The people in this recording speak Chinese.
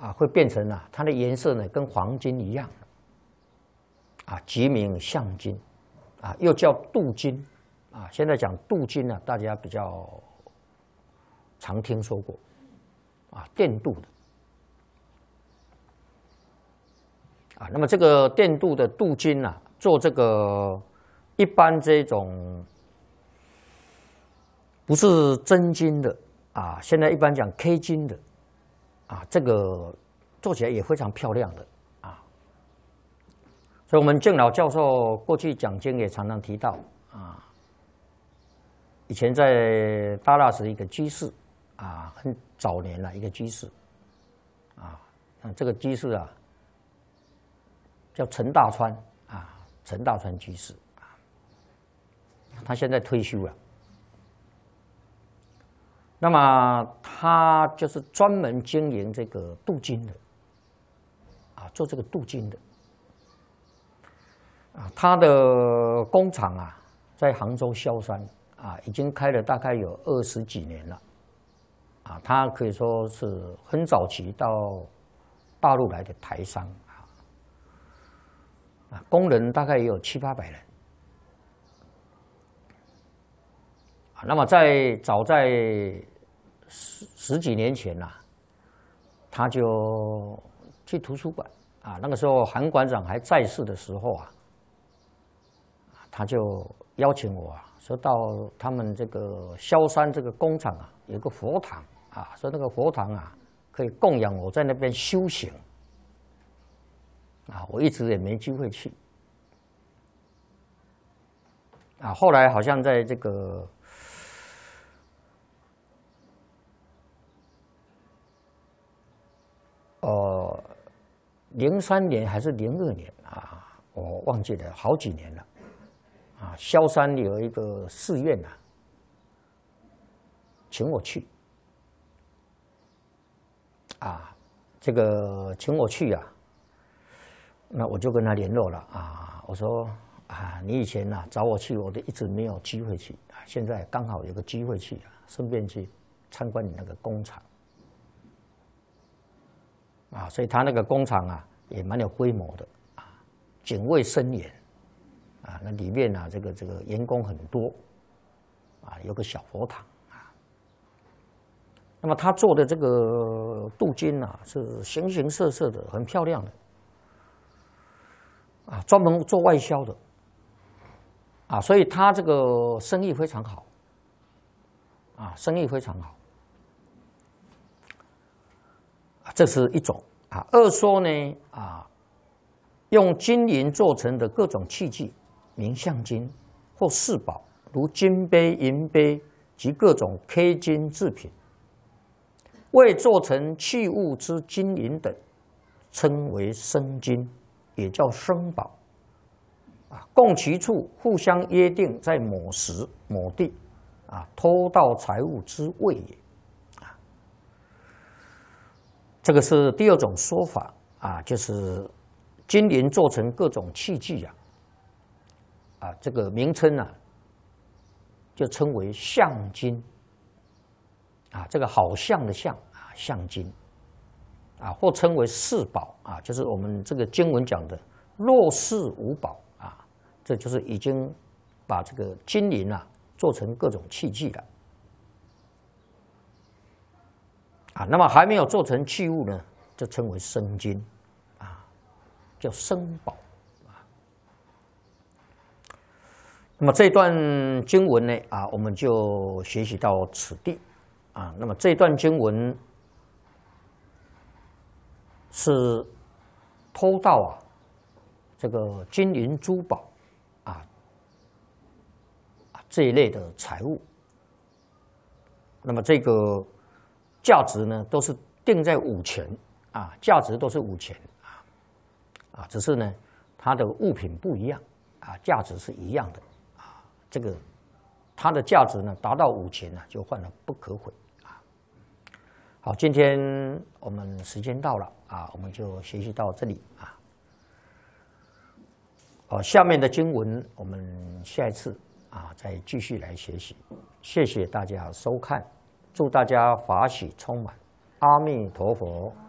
会变成它的颜色呢跟黄金一样即名象金又叫镀金现在讲镀金大家比较常听说过电镀的那么这个电镀的镀金做这个一般这种不是真金的现在一般讲 K 金的这个做起来也非常漂亮的所以我们郑老教授过去讲经也常常提到以前在大腊寺一个居士很早年了一个居士这个居士叫陈大川陈大川居士他现在退休了。那么他就是专门经营这个镀金的做这个镀金的他的工厂在杭州萧山已经开了大概有20几年了他可以说是很早期到大陆来的台商工人大概也有700-800人那么早在十几年前他就去图书馆那个时候韩馆长还在世的时候他就邀请我说到他们这个萧山这个工厂有个佛堂说那个佛堂可以供养我在那边修行我一直也没机会去后来好像在这个03年还是02年我忘记了，好几年了萧山有一个寺院请我去这个请我去那我就跟他联络了我说你以前找我去，我都一直没有机会去现在刚好有个机会去顺便去参观你那个工厂所以他那个工厂也蛮有规模的警卫森严那里面这个员工很多有个小佛堂那么他做的这个镀金是形形色色的，很漂亮的专门做外销的所以他这个生意非常好生意非常好这是一种二说呢用金银做成的各种器具，名象金或饰宝，如金杯、银杯及各种 K 金制品，未做成器物之金银等，称为生金，也叫生宝。共其处，互相约定在某时某地，偷盗财物之谓也。这个是第二种说法就是金银做成各种器具这个名称就称为象金这个好像的象象金或称为饰宝就是我们这个经文讲的若是无宝这就是已经把这个金银做成各种器具了那么还没有做成器物呢，就称为生金叫生宝那么这段经文呢我们就学习到此地那么这段经文是偷盗这个金银珠宝这一类的财物，那么这个价值呢都是定在5钱价值都是5钱只是呢它的物品不一样价值是一样的这个它的价值呢达到5钱就换了不可毁好，今天我们时间到了我们就学习到这里下面的经文我们下一次再继续来学习。谢谢大家收看，祝大家法喜充满，阿弥陀佛。